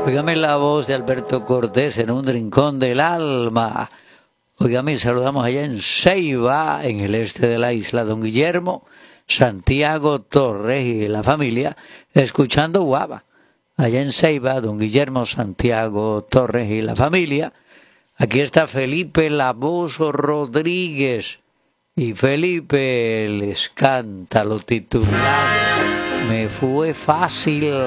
Óigame la voz de Alberto Cortés en un rincón del alma. Óigame, saludamos allá en Ceiba, en el este de la isla, don Guillermo Santiago Torres y la familia, escuchando Guava. Allá en Ceiba, don Guillermo Santiago Torres y la familia. Aquí está Felipe La Voz Rodríguez. Y Felipe les canta lo titulado Me fue fácil